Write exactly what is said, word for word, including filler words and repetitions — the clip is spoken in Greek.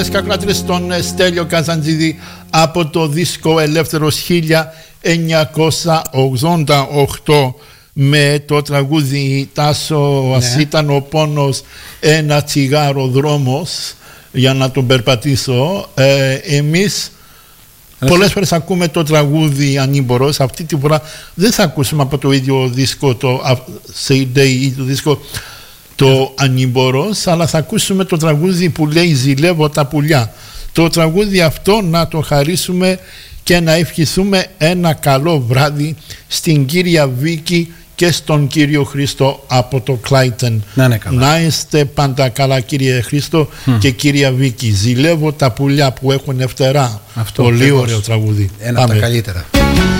Κακλάτρες στον Στέλιο Καζαντζίδη από το δίσκο Ελεύθερος χίλια εννιακόσια ογδόντα οκτώ με το τραγούδι Τάσο, ναι. Ας ήταν ο πόνος ένα τσιγάρο δρόμος για να τον περπατήσω. ε, εμείς πολλές φορές ακούμε το τραγούδι Ανήμπορος. Αυτή τη φορά δεν θα ακούσουμε από το ίδιο δίσκο, το Say Day ή το δίσκο το Ανήμπορος, αλλά θα ακούσουμε το τραγούδι που λέει «Ζηλεύω τα πουλιά». Το τραγούδι αυτό να το χαρίσουμε και να ευχηθούμε ένα καλό βράδυ στην κύρια Βίκη και στον κύριο Χρήστο από το Κλάιτεν. Να, ναι, καλά. Να είστε πάντα καλά, κύριε Χρήστο mm. και κύρια Βίκη. «Ζηλεύω τα πουλιά που έχουν φτερά». Αυτό πολύ ωραίο τραγούδι. Ένα από τα καλύτερα.